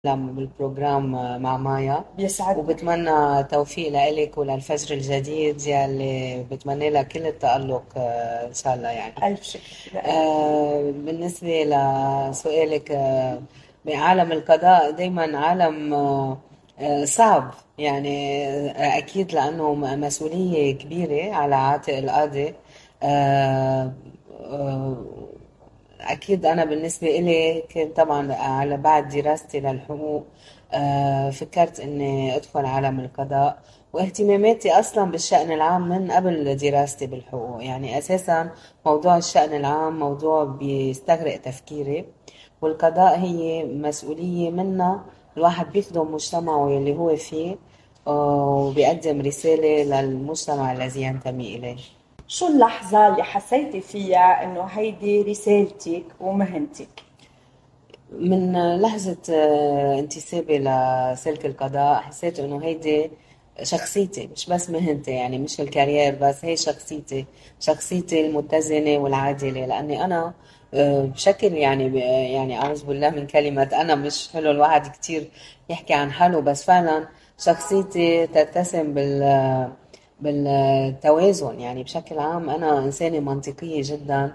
بالبروجرام مع مايا. بيسعدنا. وبتمنى توفيق لإلك وللفجر الجديد يلي بتمنى لها كل التألق إن شاء الله يعني. ألف شكر لك. بالنسبة لسؤالك، بعالم القضاء دايما عالم صعب يعني. أكيد لأنه مسؤولية كبيرة على عاتق القاضي. آه، آه، أكيد أنا بالنسبة إلي كنت طبعا على بعد دراستي للحقوق، فكرت إني أدخل عالم القضاء، واهتماماتي أصلا بالشأن العام من قبل دراستي بالحقوق. يعني أساسا موضوع الشأن العام موضوع بيستغرق تفكيري، والقضاء هي مسؤولية منا الواحد بيخدم مجتمعه اللي هو فيه، وبيقدم رسالة للمجتمع الذي ينتمي إليه. شو اللحظة اللي حسيتي فيها إنه هيدي رسالتك ومهنتك؟ من لحظة انتسابي لسلك القضاء حسيت انه هيدي شخصيتي، مش بس مهنتي، يعني مش الكارير بس، هي شخصيتي المتزنة والعادلة. لأني أنا بشكل يعني يعني أعوذ بالله من كلمة أنا، مش حلو الواحد كتير يحكي عن حاله، بس فعلا شخصيتي تتسم بالتوازن. يعني بشكل عام أنا إنسانة منطقية جدا،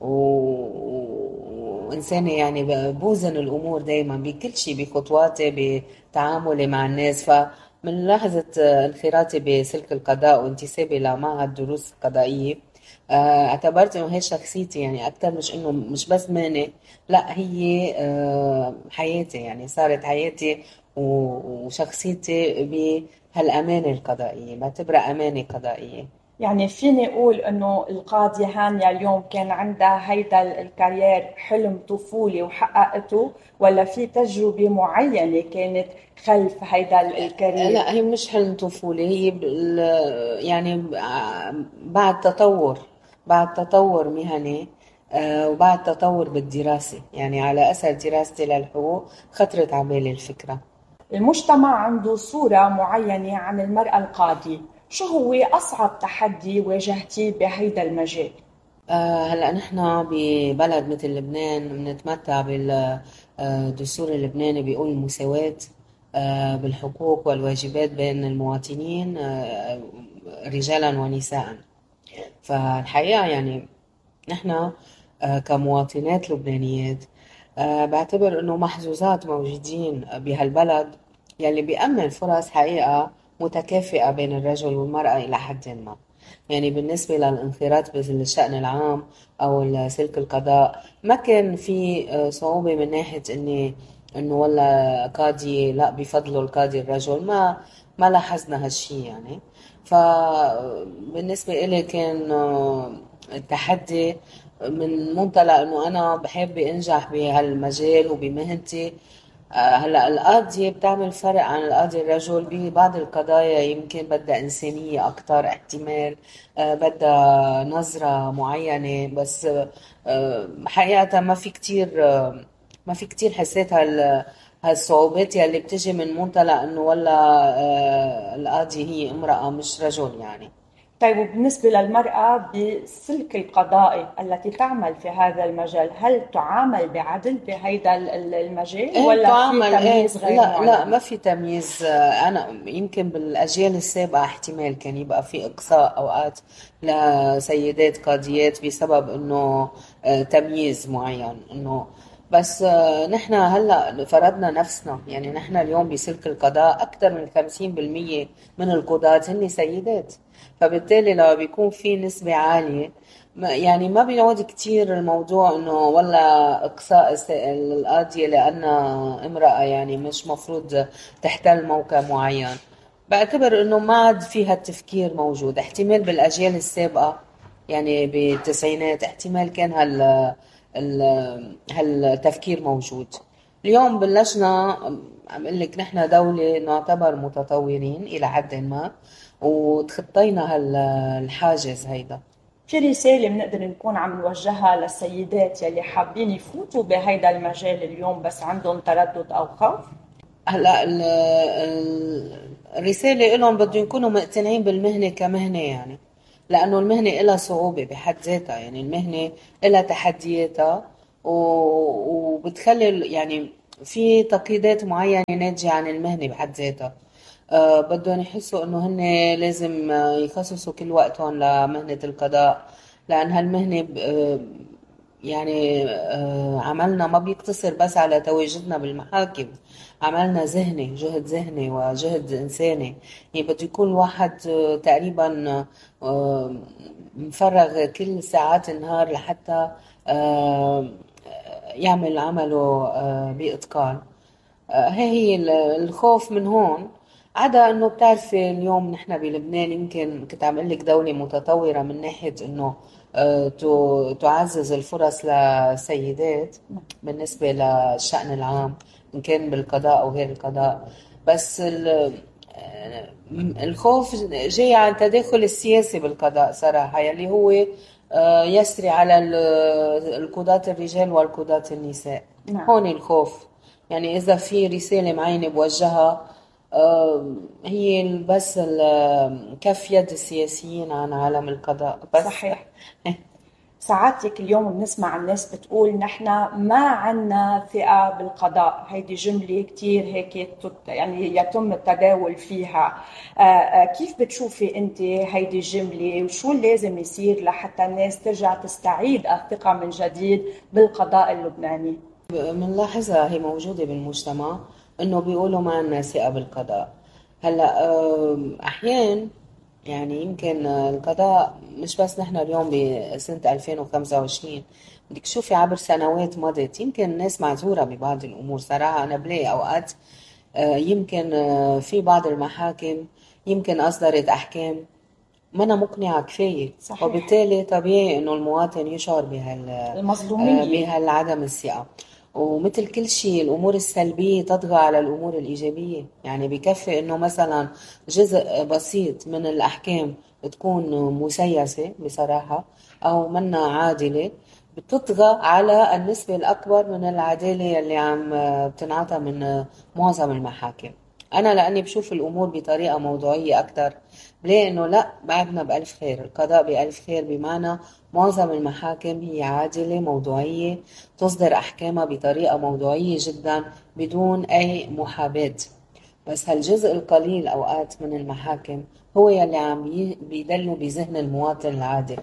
وإنسانة يعني بوزن الأمور دايما بكل شيء، بخطواتي، بتعاملي مع الناس. فمن لحظة انخراطي بسلك القضاء وانتسابي لمعهد الدروس القضائية، اعتبرت انه هي شخصيتي، يعني اكثر مش انه مش بس مهنة، لا هي حياتي، يعني صارت حياتي وشخصيتي بهالأمانة القضائية، بعتبرها أمانة قضائية. يعني فيني أقول إنه القاضية هانيا اليوم كان عندها هيدا الكارير حلم طفولي وحققته، ولا في تجربة معينة كانت خلف هيدا الكارير؟ لا، هي مش حلم طفولي، هي يعني بعد تطور مهني، وبعد تطور بالدراسة، يعني على أثر دراستي للحقوق خطرت على بالي الفكرة. المجتمع عنده صورة معينة عن المرأة القاضية، شو هو أصعب تحدي واجهتيه بهيدا المجال؟ هلا نحن ببلد مثل لبنان بنتمتع بالدستور اللبناني بيقول المساواة بالحقوق والواجبات بين المواطنين، رجالا ونساء. فالحقيقة يعني نحن كمواطنات لبنانيات بعتبر انه محظوظات موجودين بهالبلد يلي بيأمن فرص حقيقة متكافئة بين الرجل والمرأة إلى حد ما. يعني بالنسبة للانخراط بالشأن العام أو سلك القضاء ما كان في صعوبة من ناحية إنه والله قاضي لا بفضلوا القاضي الرجل، ما لاحظنا هالشي يعني. فبالنسبة إلي كان التحدي من منطلق انه انا بحب انجح بهالمجال وبمهنتي. هلا القاضية بتعمل فرق عن القاضي الرجل ببعض القضايا، يمكن بدها إنسانية أكتر احتمال، بدها نظرة معينة، بس حقيقة ما في كتير حسيت هالصعوبات يلي بتجي من منطلق انه والله القاضية هي امرأة مش رجل يعني. طيب، وبالنسبة للمرأة بالسلك القضائي التي تعمل في هذا المجال، هل تعامل بعدل بهذا المجال ايه ولا في تعامل، ايه تمييز غير لا لا معلن؟ ما في تمييز. انا يمكن بالاجيال السابقه احتمال كان يبقى في اقصاء اوقات لسيدات قاضيات بسبب انه تمييز معين انه، بس نحن هلا فرضنا نفسنا، يعني نحن اليوم بسلك القضاء اكثر من 50% من القضاة هن سيدات. فبالتالي لما بيكون في نسبة عالية، يعني ما بيعود كتير الموضوع انه والله اقصاء القاضية لانها امرأة يعني مش مفروض تحتل موقع معين. بعتبر انه ما عاد فيها التفكير موجود. احتمال بالاجيال السابقة، يعني بالتسعينات، احتمال كان هالتفكير موجود. اليوم بلشنا، عم اقول لك نحن دولة نعتبر متطورين الى حد ما، وتخطينا هالحاجز هيدا. في رسالة بنقدر نكون عم نوجهها للسيدات يلي حابين يفوتوا بهيدا المجال اليوم بس عندهم تردد أو خوف؟ هلا الرسالة لهم بده يكونوا مقتنعين بالمهنة كمهنة، يعني لأنه المهنة إلها صعوبة بحد ذاتها، يعني المهنة إلها تحدياتها، وبتخلي يعني في تقييدات معينة ناتجة عن المهنة بحد ذاتها. بدهم يحسوا إنه هن لازم يخصصوا كل وقتهم لمهنة القضاء، لأن هالمهنة يعني عملنا ما بيقتصر بس على تواجدنا بالمحاكم، عملنا ذهني، جهد ذهني وجهد إنساني. يعني بده يكون الواحد تقريبا آه، مفرغ كل ساعات النهار لحتى آه، يعمل عمله بإتقان. هي الخوف من هون. عدا انه بتعرفي اليوم نحن بلبنان يمكن كنت عم اقول لك دولة متطورة من ناحية انه تعزز الفرص للسيدات بالنسبة للشأن العام، ان كان بالقضاء او غير القضاء. بس الخوف جاي عن التداخل السياسي بالقضاء صراحة، يلي هو يسري على القضاة الرجال والقضاة النساء. نعم. هون الخوف. يعني إذا في رسالة معينة بوجهها، هي بس كف يد السياسيين عن عالم القضاء بس. صحيح. ساعاتك اليوم بنسمع الناس بتقول نحن ما عنا ثقة بالقضاء، هيدي جملة كتير هيك يعني يتم التداول فيها. كيف بتشوفي انت هيدي الجملة، وشو لازم يصير لحتى الناس ترجع تستعيد الثقة من جديد بالقضاء اللبناني؟ بنلاحظها هي موجودة بالمجتمع، إنه بيقولوا ما عنا ثقة بالقضاء. هلا أحيان يعني يمكن القضاء مش بس نحن اليوم بسنة 2025، بدك تشوفي عبر سنوات مضت يمكن الناس معذورة ببعض الأمور صراحة. أنا بلاقي أوقات يمكن في بعض المحاكم يمكن أصدرت أحكام منا مقنعة كفاية، صحيح. وبالتالي طبيعي إنه المواطن يشعر المظلومية. بهالعدم الثقة. ومثل كل شيء الأمور السلبية تطغى على الأمور الإيجابية. يعني بكفي إنه مثلا جزء بسيط من الأحكام تكون مسيسة بصراحة أو منا عادلة، بتطغى على النسبة الأكبر من العدالة اللي عم بتنعطى من معظم المحاكم. أنا لأني بشوف الأمور بطريقة موضوعية أكتر، بلاقي إنه لا، بعدنا بألف خير، القضاء بألف خير، بمعنى معظم المحاكم هي عادلة موضوعية، تصدر أحكامها بطريقة موضوعية جدا بدون أي محاباة. بس هالجزء القليل أوقات من المحاكم هو يلي عم بيدلوا بذهن المواطن العادي.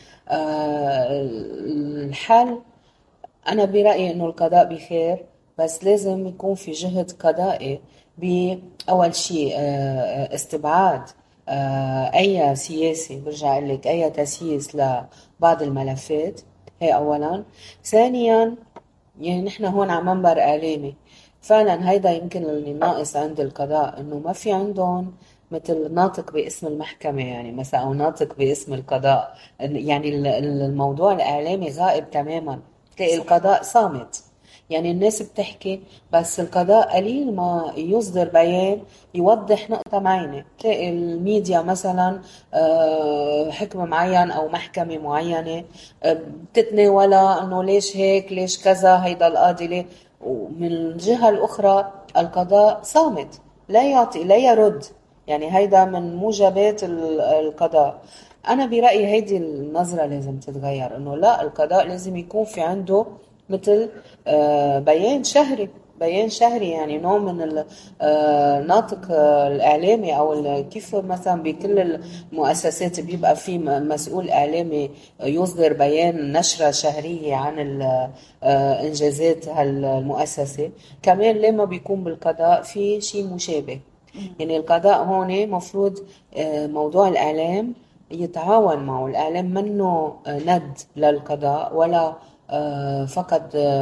الحل أنا برأيي إنه القضاء بخير، بس لازم يكون في جهد قضائي بأول شيء استبعاد أي سياسي، برجع أقول لك أي تسييس لبعض الملفات. هي أولا. ثانيا، يعني نحن هون على منبر إعلامي، فعلا هيدا يمكن اللي ناقص عند القضاء، إنه ما في عندهم مثل ناطق باسم المحكمة يعني مثلا، أو ناطق باسم القضاء. يعني الموضوع الإعلامي غائب تماما، تلاقي صحيح. القضاء صامت. يعني الناس بتحكي بس القضاء قليل ما يصدر بيان يوضح نقطة معينة. تلاقي الميديا مثلا حكم معين أو محكمة معينة بتتناولها أنه ليش هيك ليش كذا هيدا القاضي ليه، ومن الجهة الأخرى القضاء صامت، لا يعطي لا يرد. يعني هيدا من موجبات القضاء. أنا برأيي هيدي النظرة لازم تتغير، إنه لا، القضاء لازم يكون في عنده مثل بيان شهري، بيان شهري، يعني نوع من الناطق الإعلامي، أو كيف مثلا بكل المؤسسات بيبقى في مسؤول إعلامي يصدر بيان نشرة شهرية عن إنجازات هالمؤسسة. كمان لما بيكون بالقضاء في شيء مشابه. يعني القضاء هون مفروض موضوع الإعلام يتعاون معه. الإعلام منه ند للقضاء، ولا فقط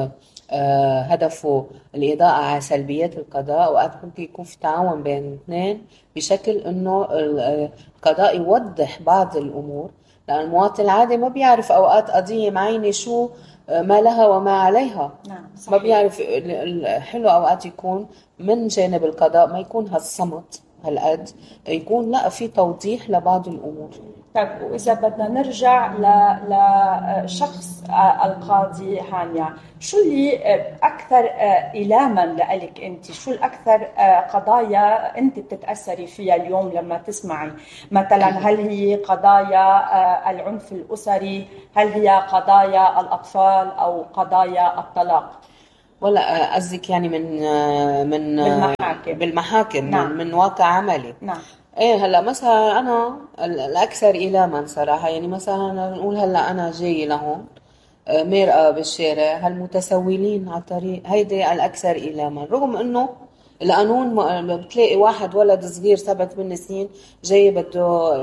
هدفه الإضاءة على سلبيات القضاء. وقت ممكن يكون في تعاون بين الاثنين بشكل إنه القضاء يوضح بعض الأمور، لأن المواطن العادي ما بيعرف أوقات قضية معينة شو ما لها وما عليها. نعم. ما صحيح. بيعرف. الحلو أوقات يكون من جانب القضاء ما يكون هالصمت هالقد، يكون لا، في توضيح لبعض الأمور. طيب، وإذا بدنا نرجع لشخص القاضي هانيا، شو اللي أكثر إيلاما لإلك أنت؟ شو الأكثر قضايا أنت بتتأثري فيها اليوم لما تسمعي؟ مثلا هل هي قضايا العنف الأسري؟ هل هي قضايا الأطفال أو قضايا الطلاق؟ ولا قصدك يعني من بالمحاكم. بالمحاكم، نعم. من واقع عملي. نعم. ايه هلا مثلا انا الاكثر ايلاما صراحه، يعني مثلا نقول هلا انا جاي لهون مرقه بالشارع، هالمتسولين على الطريق هيدي الاكثر ايلاما، رغم انه القانون بتلاقي واحد ولد صغير 7 8 سنين جاي بده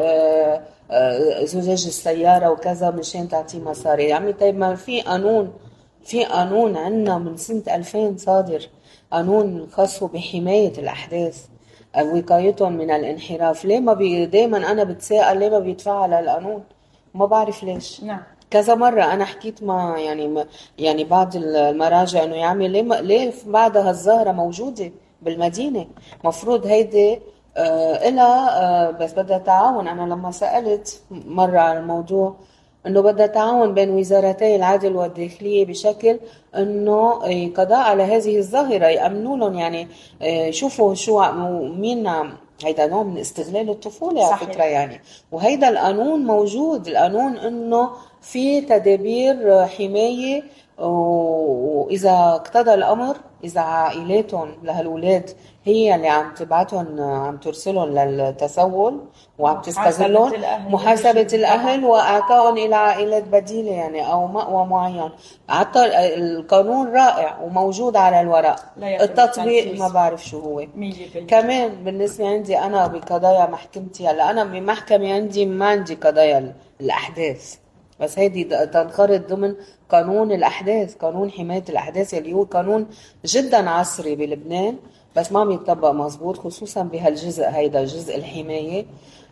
زجاج السياره وكذا مشان تعطيه مصاري. يا عمي طيب ما في قانون، في قانون عنا من سنة 2000 صادر، قانون خاص بحماية الأحداث وقايتهم من الانحراف. ليه ما دايما أنا بتساءل ليه ما بيتفعل القانون؟ ما بعرف ليش. نعم. كذا مرة أنا حكيت مع يعني بعض المراجع إنه يا عمي ليه بعدها الظاهرة موجودة بالمدينة؟ مفروض هيدي إلها بس بدها تعاون. أنا لما سألت مرة على الموضوع انه بدها تعاون بين وزارتي العدل والداخلية بشكل انه قضاء على هذه الظاهرة، يأمنوا لهم يعني يشوفوا شو مين هيدا نوع من استغلال الطفولة على فكرة يعني. وهيدا القانون موجود، القانون انه في تدابير حماية، وإذا اقتضى الأمر إذا عائلاتهم لهالولاد هي اللي عم تبعتهم عم ترسلهم للتسول وعم تستغلهم، محاسبة الأهل وإعطائهم إلى عائلات بديلة يعني أو مأوى معين. حتى القانون رائع وموجود على الورق، التطبيق ما بعرف شو هو. كمان بالنسبة عندي أنا بقضايا محكمتي، هلا أنا بمحكمة عندي ما عندي قضايا الأحداث، بس هيدي تنخرط ضمن قانون الأحداث، قانون حماية الأحداث اللي هو قانون جدا عصري بلبنان بس ما عم يتطبق مزبوط، خصوصا بهالجزء هيدا جزء الحماية،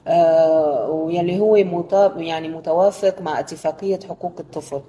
ويلي هو يعني متوافق مع اتفاقية حقوق الطفل.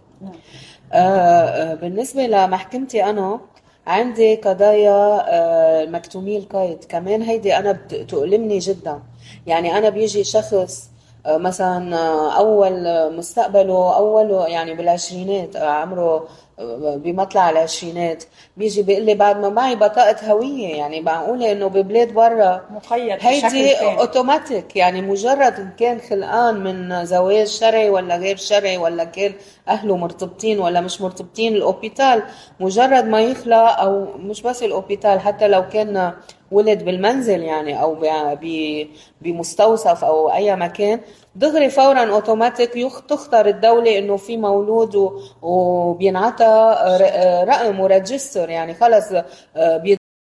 بالنسبة لمحكمتي أنا عندي قضايا مكتومي القيد، كمان هيدي أنا بتؤلمني جدا. يعني أنا بيجي شخص مثلا أول مستقبله أول يعني بالعشرينات، عمره بمطلع العشرينات، بيجي بيقول لي بعد ما معي بطاقة هوية، يعني معقولة إنه ببلاد برا مقيد هيدي أوتوماتيك، يعني مجرد إن كان خلقان من زواج شرعي ولا غير شرعي ولا كان أهله مرتبطين ولا مش مرتبطين، الأوبيتال مجرد ما يخلق، أو مش بس الأوبيتال، حتى لو كان ولد بالمنزل يعني أو بمستوصف أو أي مكان، دغري فورا اوتوماتيك تختار الدولة انه في مولود وبينعطى رقم وريجستر، يعني خلص